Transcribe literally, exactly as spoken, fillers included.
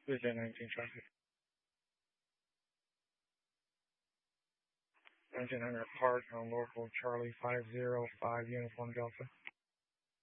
Vision nineteen traffic. nineteen hundred Park on local Charlie five zero five Uniform Delta.